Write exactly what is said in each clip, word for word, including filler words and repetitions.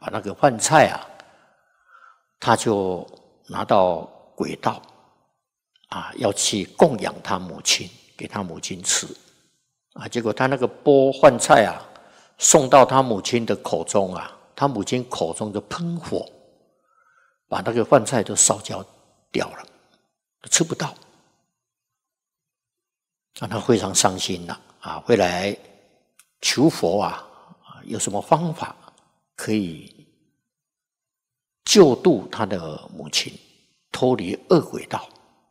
把那个饭菜啊，他就拿到轨道啊，要去供养他母亲，给他母亲吃啊。结果他那个钵饭菜啊，送到他母亲的口中啊，他母亲口中就喷火，把那个饭菜都烧焦掉了，吃不到啊，他非常伤心了啊，回来求佛啊，有什么方法可以救度他的母亲脱离恶轨道？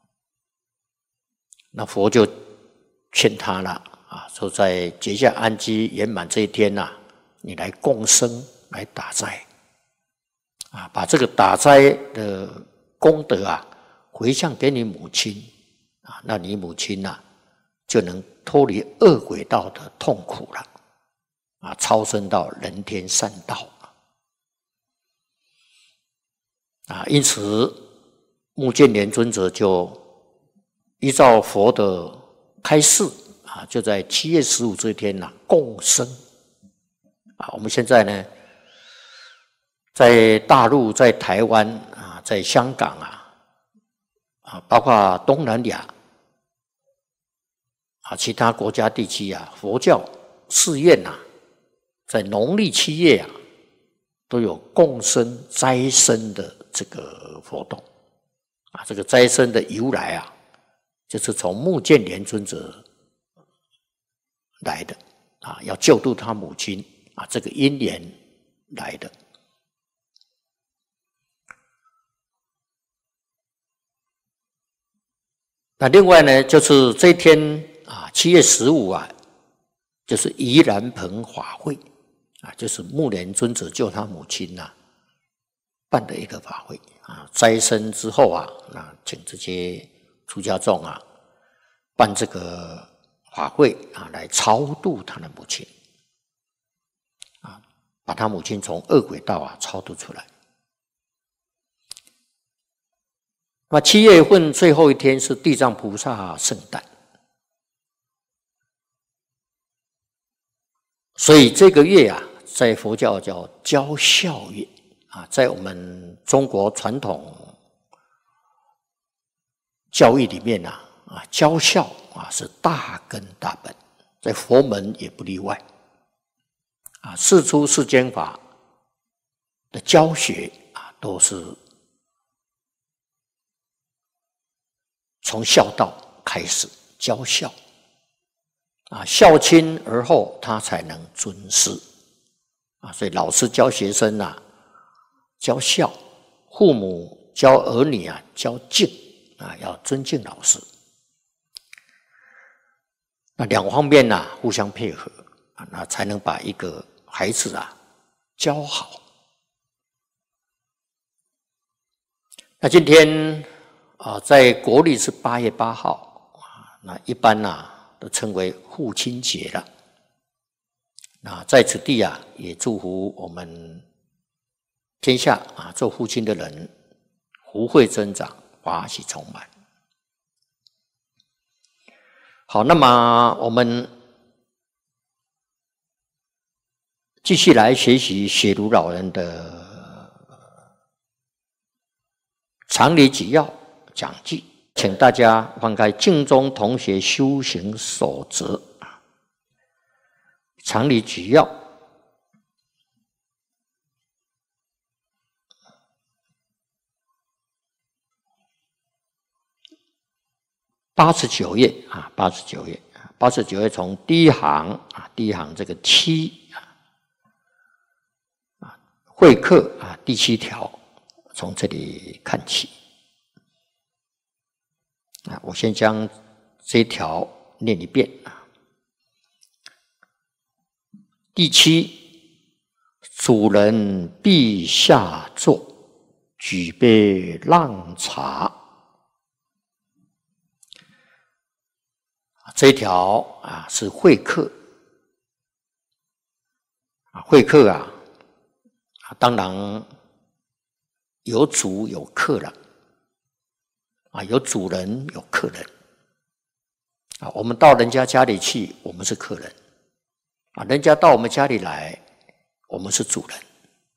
那佛就劝他了啊，说在结下安居圆满这一天呐、啊，你来共生，来打斋啊，把这个打斋的功德啊回向给你母亲啊，那你母亲呐、啊、就能脱离恶轨道的痛苦了啊，超生到人天善道啊。因此目犍连尊者就依照佛的开示啊，就在七月十五这一天呐、啊、共生啊。我们现在呢，在大陆、在台湾啊、在香港啊啊，包括东南亚啊，其他国家地区啊，佛教寺院呐、啊，在农历七月啊，都有共生斋生的这个活动啊。这个斋生的由来啊，就是从目犍连尊者来的啊，要救度他母亲啊，这个因缘来的。那另外呢，就是这一天啊，七月十五啊，就是宜兰盆法会啊，就是目连尊者救他母亲呐、啊、办的一个法会啊。斋生之后啊，那请这些出家众啊办这个法会啊，来超度他的母亲啊，把他母亲从恶轨道啊超度出来。那七月份最后一天是地藏菩萨圣诞，所以这个月啊，在佛教叫教孝月啊，在我们中国传统教育里面呐啊，教孝啊是大根大本，在佛门也不例外啊。世出世间法的教学啊，都是从孝道开始教孝啊，孝亲而后他才能尊师啊。所以老师教学生啊，教孝；父母教儿女啊，教敬啊，要尊敬老师。那两方面呢、啊，互相配合啊，那才能把一个孩子啊教好。那今天啊，在国历是八月八号啊，那一般呐、啊、都称为父亲节了。那在此地啊，也祝福我们天下啊做父亲的人福慧增长，法喜充满。好，那么我们继续来学习雪如老人的常理举要讲记，请大家翻开《净宗同学修行守则》常理举要八十九页啊，八十九页，八十九页从第一行啊，第一行这个七啊，会客啊，第七条，从这里看起啊。我先将这一条念一遍啊。第七，主人必下座，举杯让茶。这一条啊是会客啊，会客啊，啊当然有主有客了啊，有主人有客人啊。我们到人家家里去，我们是客人啊；人家到我们家里来，我们是主人。